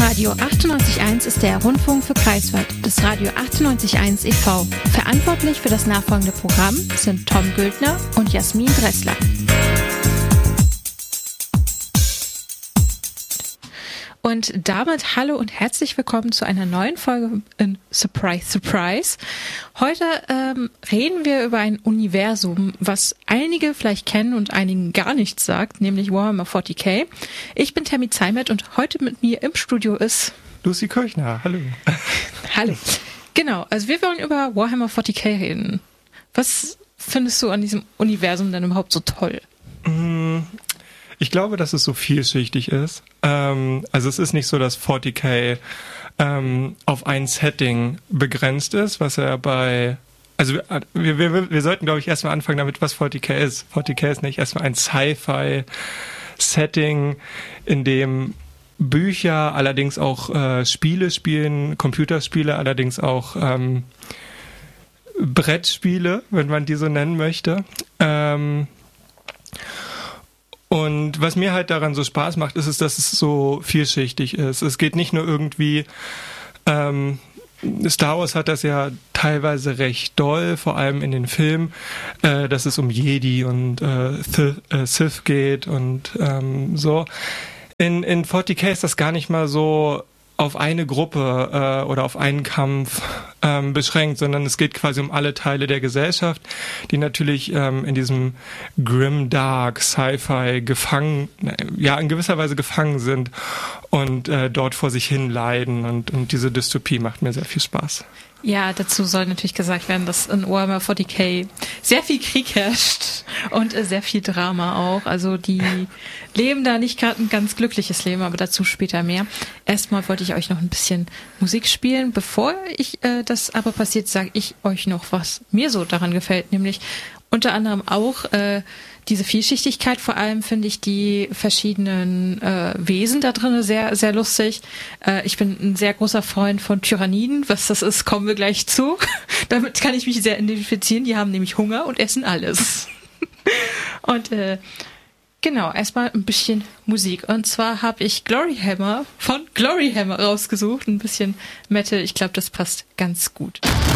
Radio 98.1 ist der Rundfunk für Greifswald des Radio 98.1 e.V. Verantwortlich für das nachfolgende Programm sind Tom Güldner und Jasmin Dressler. Und damit hallo und herzlich willkommen zu einer neuen Folge in Surprise, Surprise. Heute reden wir über ein Universum, was einige vielleicht kennen und einigen gar nichts sagt, nämlich Warhammer 40k. Ich bin Tammy Zeimet und heute mit mir im Studio ist Lucy Kirchner, hallo. Hallo. Genau, also wir wollen über Warhammer 40k reden. Was findest du an diesem Universum denn überhaupt so toll? Ich glaube, dass es so vielschichtig ist. Also es ist nicht so, dass 40k auf ein Setting begrenzt ist, was ja bei... Also wir sollten, glaube ich, erstmal anfangen damit, was 40k ist. 40k ist nicht erstmal ein Sci-Fi-Setting, in dem Bücher, allerdings auch Spiele spielen, Computerspiele, allerdings auch Brettspiele, wenn man die so nennen möchte. Und was mir halt daran so Spaß macht, ist, dass es so vielschichtig ist. Es geht nicht nur irgendwie, Star Wars hat das ja teilweise recht doll, vor allem in den Filmen, dass es um Jedi und Sith geht und so. In 40k ist das gar nicht mal so auf eine Gruppe oder auf einen Kampf beschränkt, sondern es geht quasi um alle Teile der Gesellschaft, die natürlich in diesem grim-dark Sci-Fi gefangen, ja in gewisser Weise gefangen sind und dort vor sich hin leiden und diese Dystopie macht mir sehr viel Spaß. Ja, dazu soll natürlich gesagt werden, dass in Warhammer 40k sehr viel Krieg herrscht und sehr viel Drama auch. Also die leben da nicht gerade ein ganz glückliches Leben, aber dazu später mehr. Erstmal wollte ich euch noch ein bisschen Musik spielen. Bevor das aber passiert, sage ich euch noch, was mir so daran gefällt, nämlich unter anderem auch diese Vielschichtigkeit, vor allem finde ich die verschiedenen Wesen da drin sehr, sehr lustig. Ich bin ein sehr großer Freund von Tyranniden. Was das ist, kommen wir gleich zu. Damit kann ich mich sehr identifizieren. Die haben nämlich Hunger und essen alles. Und genau, erstmal ein bisschen Musik. Und zwar habe ich Gloryhammer von Gloryhammer rausgesucht. Ein bisschen Metal. Ich glaube, das passt ganz gut.